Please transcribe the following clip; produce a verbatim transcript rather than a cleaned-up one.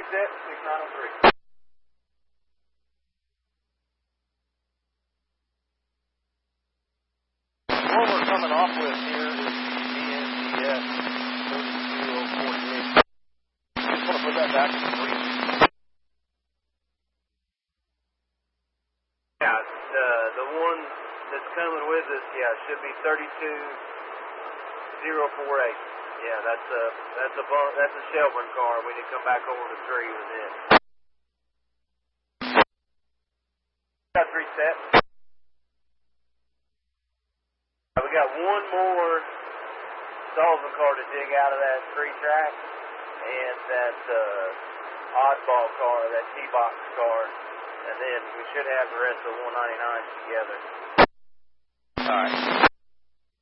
set, six nine oh three. What we're coming off with here is the B N C S thirty-two oh forty-eight. Just want to put that back in the brief. Yeah, the, the one that's coming with us, yeah, should be thirty-two oh forty-eight. Yeah, that's a, that's a, that's a Shelburne car. We need to come back over the tree with it. Got three set. We got one more Sullivan car to dig out of that tree track, and that uh, oddball car, that T-box car, and then we should have the rest of the one ninety-nines together. All right.